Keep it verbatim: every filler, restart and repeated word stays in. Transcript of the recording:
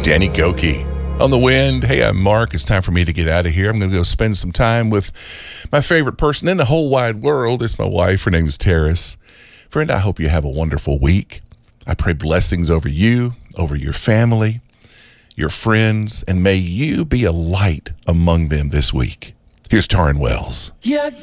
Danny Gokey on the wind. Hey, I'm Mark. It's time for me to get out of here. I'm going to go spend some time with my favorite person in the whole wide world. It's my wife. Her name is Terrace. Friend, I hope you have a wonderful week. I pray blessings over you, over your family, your friends, and may you be a light among them this week. Here's Taryn Wells. Yeah.